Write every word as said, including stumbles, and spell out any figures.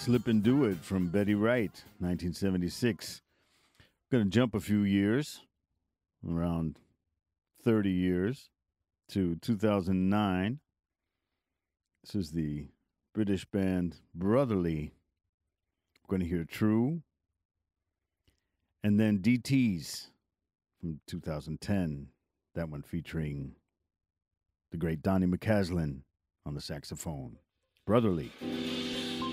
Slip and Do It from Betty Wright, nineteen seventy-six. Going to jump a few years, around thirty years, to two thousand nine. This is the British band Brotherly. We're going to hear True. And then D Ts from two thousand ten. That one featuring the great Donnie McCaslin on the saxophone. Brotherly.